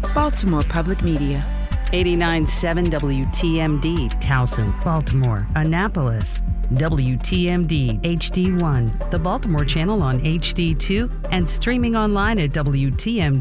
Baltimore Public Media. 89.7 WTMD, Towson, Baltimore, Annapolis. WTMD HD1, the Baltimore channel on HD2, and streaming online at WTMD.